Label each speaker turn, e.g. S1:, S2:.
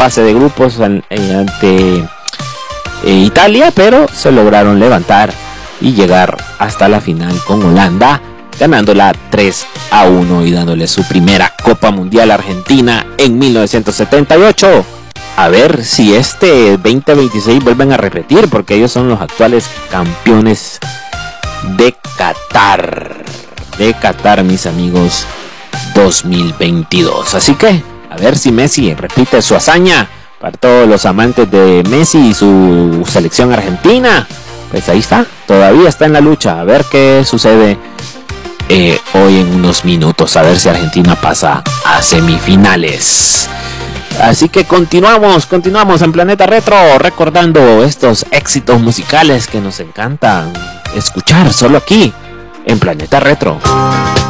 S1: fase de grupos ante Italia, pero se lograron levantar y llegar hasta la final con Holanda, ganándola 3-1 y dándole su primera Copa Mundial a Argentina en 1978. A ver si este 2026 vuelven a repetir, porque ellos son los actuales campeones de Qatar. De Qatar, mis amigos, 2022. Así que, a ver si Messi repite su hazaña. Para todos los amantes de Messi y su selección argentina, pues ahí está, todavía está en la lucha. A ver qué sucede hoy en unos minutos, a ver si Argentina pasa a semifinales. Así que continuamos en Planeta Retro, recordando estos éxitos musicales que nos encantan escuchar solo aquí en Planeta Retro.